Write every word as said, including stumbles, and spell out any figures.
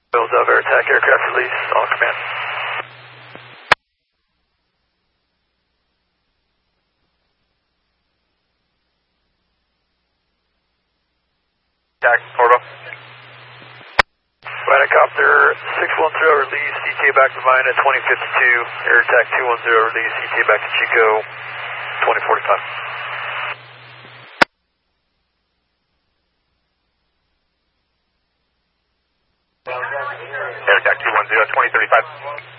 Bills of Air Attack aircraft release, all command. Attack, Orville. Helicopter six one zero release, C T A back to Vina twenty fifty-two, Air Attack two one zero release, C T A back to Chico twenty forty-five. Air Attack two one zero, twenty thirty-five.